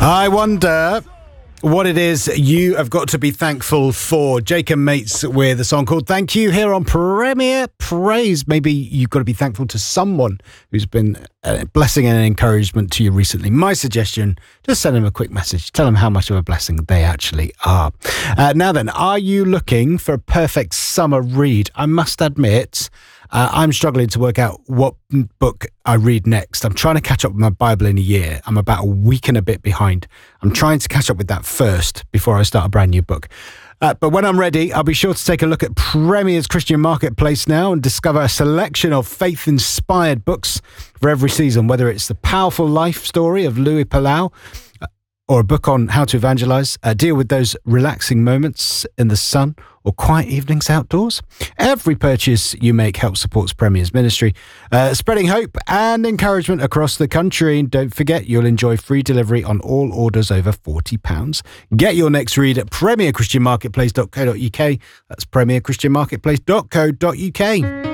I wonder what it is you have got to be thankful for. Jacob Mates with a song called Thank You here on Premier Praise. Maybe you've got to be thankful to someone who's been a blessing and an encouragement to you recently. My suggestion, just send them a quick message. Tell them how much of a blessing they actually are. Now then, are you looking for a perfect summer read? I must admit, I'm struggling to work out what book I read next. I'm trying to catch up with my Bible in a year. I'm about a week and a bit behind. I'm trying to catch up with that first before I start a brand new book. But when I'm ready, I'll be sure to take a look at Premier's Christian Marketplace now and discover a selection of faith-inspired books for every season, whether it's The Powerful Life Story of Louis Palau, or a book on how to evangelize, deal with those relaxing moments in the sun, or quiet evenings outdoors. Every purchase you make helps support Premier's ministry, spreading hope and encouragement across the country. And don't forget, you'll enjoy free delivery on all orders over £40. Get your next read at premierchristianmarketplace.co.uk. That's premierchristianmarketplace.co.uk.